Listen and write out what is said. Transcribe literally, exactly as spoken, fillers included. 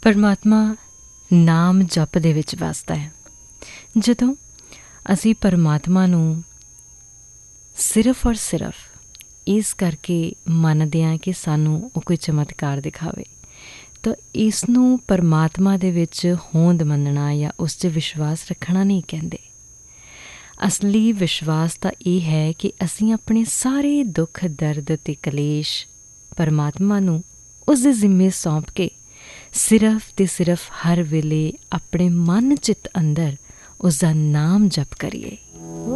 ਪਰਮਾਤਮਾ ਨਾਮ ਜਪ ਦੇ ਵਿੱਚ ਵੱਸਦਾ ਹੈ। ਜਦੋਂ ਅਸੀਂ ਪਰਮਾਤਮਾ ਨੂੰ ਸਿਰਫ ਔਰ ਸਿਰਫ ਇਸ ਕਰਕੇ ਮੰਨਦੇ ਹਾਂ ਕਿ ਸਾਨੂੰ ਉਹ ਕੋਈ ਚਮਤਕਾਰ ਦਿਖਾਵੇ, ਤਾਂ ਇਸ ਨੂੰ ਪਰਮਾਤਮਾ ਦੇ ਵਿੱਚ ਹੋਂਦ ਮੰਨਣਾ ਜਾਂ ਉਸ 'ਚ ਵਿਸ਼ਵਾਸ ਰੱਖਣਾ ਨਹੀਂ ਕਹਿੰਦੇ। ਅਸਲੀ ਵਿਸ਼ਵਾਸ ਤਾਂ ਇਹ ਹੈ ਕਿ ਅਸੀਂ ਆਪਣੇ ਸਾਰੇ ਦੁੱਖ ਦਰਦ ਅਤੇ ਕਲੇਸ਼ ਪਰਮਾਤਮਾ ਨੂੰ ਉਸਦੇ ਜ਼ਿੰਮੇ ਸੌਂਪ ਕੇ ਸਿਰਫ ਅਤੇ ਸਿਰਫ ਹਰ ਵੇਲੇ ਆਪਣੇ ਮਨ ਚਿੱਤ ਅੰਦਰ ਉਸਦਾ ਨਾਮ ਜਪ ਕਰੀਏ।